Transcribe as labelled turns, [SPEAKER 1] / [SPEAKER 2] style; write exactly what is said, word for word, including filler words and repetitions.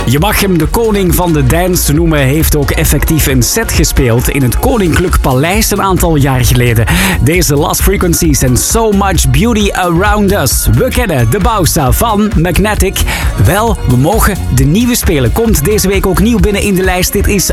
[SPEAKER 1] Je mag hem de koning van de dance noemen. Heeft ook effectief een set gespeeld in het Koninklijk Paleis een aantal jaar geleden. Deze Lost Frequencies en So Much Beauty Around Us. We kennen de Bausa van Magnetic. Wel, we mogen de nieuwe spelen. Komt deze week ook nieuw binnen in de lijst. Dit is